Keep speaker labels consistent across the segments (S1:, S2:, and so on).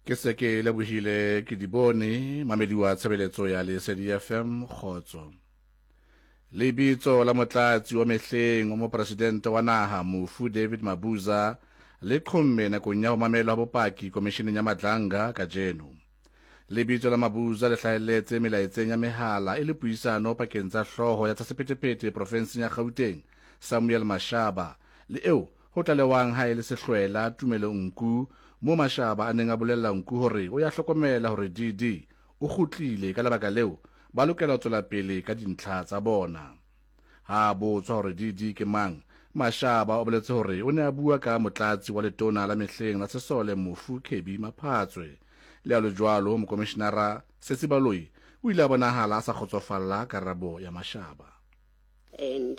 S1: Ke se ke lebohile ke di bone mamedi wa tshebeletso ya Lesedi FM Khotso. Lebitso la motlatsi wa mehleng wa mopresidente wa naha Mofu David Mabuza le qhomme nakong ya ho mamelwa bopaki komisheneng ya Madlanga kajeno. Lebitso la Mabuza le hlahelletse melaetseng ya mehala e le puisano pakeng tsa hloho ya tsa sephethephethe profenseng ya Gauteng Samuel Mashaba le eo ho tlalewang ha e le sehlwela Tumelo Nku mo Mashaba a neng a bolella Nku hore o ya hlokomela hore DD o kgutlile ka lebaka leo ba lokela ho tswela pele ka dintlha tsa bona. Ha botswa hore DD ke mang, Mashaba o boletse hore o ne a bua ka motlatsi wa letona la mehleng la Sesole Mofu Khebi Maphatswe. Le a lo jwalo mokomishenara Setsi Baloyi o ile a bonahala a sa kgotsofalla karabo ya Mashaba.
S2: And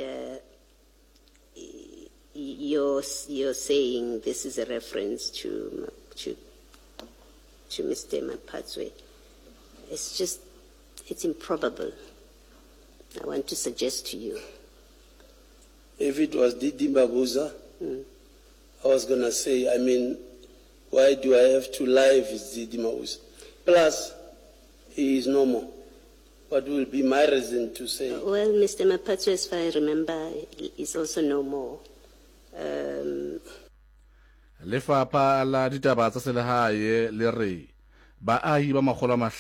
S2: you're saying this is a reference to Mr. Maphatswe. It's improbable. I want to suggest to you.
S3: If it was Didi Mabuza, I was going to say, why do I have to lie if it's Didi Mabuza? Plus, he is no more. What will be my reason to say?
S2: Well, Mr. Maphatswe, as far as I remember, is also no more.
S1: Lefapha la ditaba tsa selehae le re baahi ba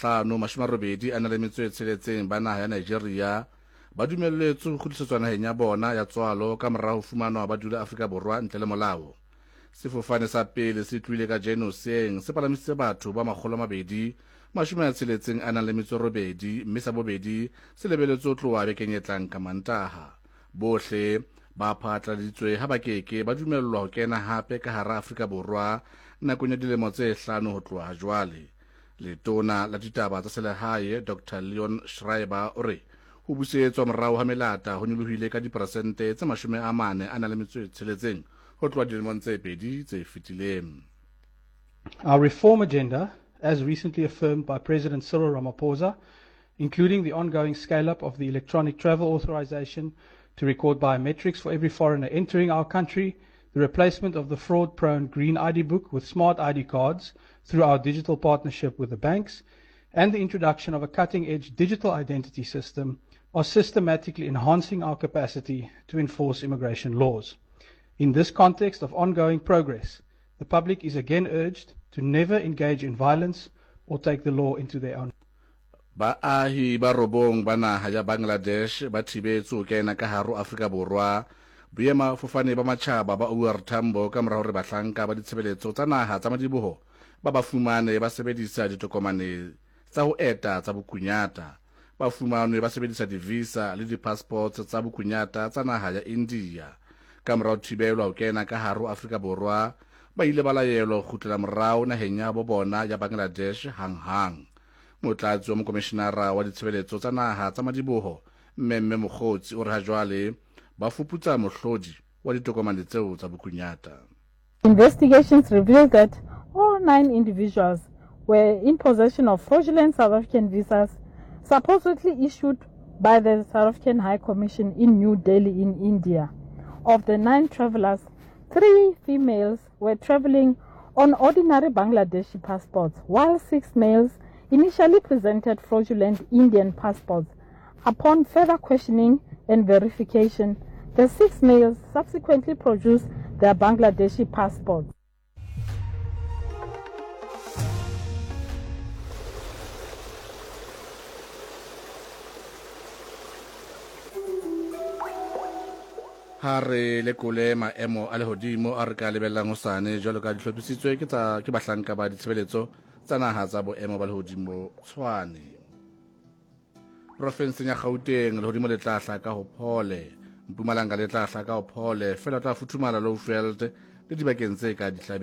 S1: 580 a na le metswetsheletseng ba naha ya Nigeria ba dumelletswe ho kgutlisetswa naheng ya bona ya tswalo ka morao fumanwa ba dula Afrika Borwa ntle le molao. Sefofane sa pele se tlwile ka Jenosieng se palamisitse batho ba 260 a nang le metsorobedi mme sa bobedi se lebeletswe ho tloha bekeng e tlang ka Mantaha. Bohle ba phatlaladitswe ha ba keke ba dumellwa ho kena hape ka hara Afrika Borwa nakong ya dilemo tse 5 ho tloha jwale. Letona la ditaba tsa selehae Dr. Leon Schreiber o re ho busetswa morao ha melata ho nyolohile ka diperesente tse 40 a na le metswetsheletseng ho tloha dilemong tse 2 tse fetileng.
S4: Our reform agenda, as recently affirmed by President Cyril Ramaphosa, including the ongoing scale-up of the electronic travel authorization to record biometrics for every foreigner entering our country, the replacement of the fraud-prone Green ID book with smart ID cards through our digital partnership with the banks, and the introduction of a cutting-edge digital identity system are systematically enhancing our capacity to enforce immigration laws. In this context of ongoing progress, the public is again urged to never engage in violence or take the law into their own.
S1: Baahi ba robong ba naha ya Bangladesh ba thibetswe ho kena ka haro Afrika Borwa. Boema fofane ba Machaba ba OR Tambo ka morao re bahlanka ba ditshebeletso tsa naha tsa madiboho ba fumane ba sebedisa ditokomane tsa ho eta tsa bokunyata. Ba fumane ba sebedisa divisa le di-passports tsa bokunyata tsa naha ya India. Ka morao thibelwa ho kena ka haro Afrika Borwa ba ile ba laelwa ho kgutlela morao naheng ya bo bona ya Bangladesh hanghang. Motlatsi wa mokomishenara wa ditshebeletso tsa naha tsa madiboho Mmemme Mokgotsi o re ha jwale ba fuputsa mohlodi wa ditokomane tseo tsa bokunyata.
S5: Investigations revealed that all 9 individuals were in possession of fraudulent South African visas supposedly issued by the South African High Commission in New Delhi in India. Of the 9 travelers, 3 females were traveling on ordinary Bangladeshi passports, while 6 males initially presented fraudulent Indian passports. Upon further questioning and verification, the 6 males subsequently produced their Bangladeshi passports.
S1: Hare le kule maemo a lehodimo a re ka lebellang hosane jwalo ka dihlophisitswe ke bahlanka ba ditshebeletso tsa naha tsa boemo ba lehodimo Tshwane. Profenseng ya Gauteng lehodimo le tla hla ka ho phole, Mpumalanga le tla hla ka ho phole, fela tla futhumala Lowveld le dibakeng tse ka dihlabeng.